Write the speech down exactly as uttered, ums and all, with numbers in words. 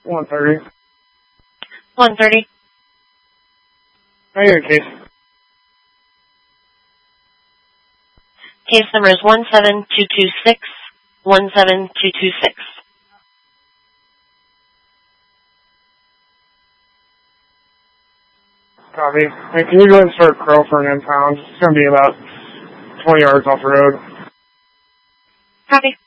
one thirty. one thirty. I need a case. Case number is one seven two two six, one seven two two six. Copy. Hey, can you go ahead and start Crow for an impound? It's going to be about twenty yards off the road. Copy.